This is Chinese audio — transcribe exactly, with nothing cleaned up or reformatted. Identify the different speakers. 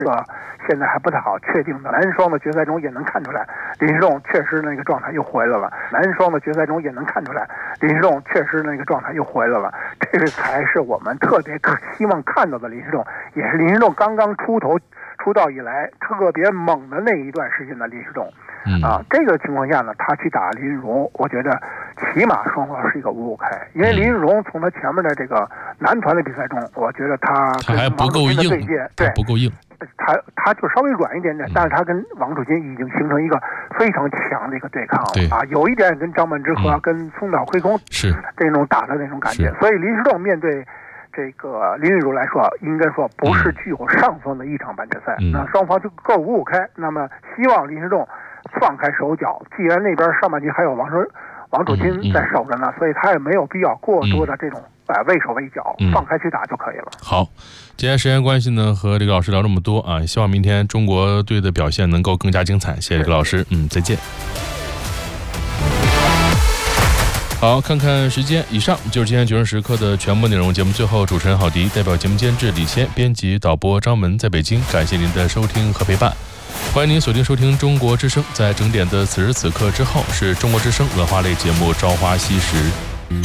Speaker 1: 这个现在还不太好确定的。男双的决赛中也能看出来，林诗栋确实那个状态又回来了。男双的决赛中也能看出来，林诗栋确实那个状态又回来了。这个才是我们特别希望看到的林诗栋，也是林诗栋刚刚出头出道以来特别猛的那一段时间的林诗栋。
Speaker 2: 嗯、
Speaker 1: 啊，这个情况下呢，他去打林昀荣，我觉得起码双方是一个五五开，因为林昀荣从他前面的这个男团的比赛中，我觉得他
Speaker 2: 他还不够硬，
Speaker 1: 对，
Speaker 2: 不够硬。
Speaker 1: 他他就稍微软一点点，但是他跟王楚钦已经形成一个非常强的一个对抗了啊，有一点跟张本智和、嗯、跟松岛圭空
Speaker 2: 是
Speaker 1: 这种打的那种感觉，所以林诗栋面对这个林昀儒来说，应该说不是具有上风的一场半决赛，
Speaker 2: 嗯、
Speaker 1: 那双方就各五五开。那么希望林诗栋放开手脚，既然那边上半局还有王守王楚钦在守着呢，嗯嗯、所以他也没有必要过多的这种。呃，畏手畏脚，放开去打就可以了。
Speaker 2: 嗯、好，今天时间关系呢，和这个老师聊这么多啊，希望明天中国队的表现能够更加精彩。谢谢这个老师，嗯，再见。好，看看时间，以上就是今天九点时刻的全部内容。节目最后，主持人郝迪代表节目监制李谦，编辑导播张文在北京，感谢您的收听和陪伴。欢迎您锁定收听中国之声，在整点的此时此刻之后，是中国之声文化类节目《朝花夕拾》。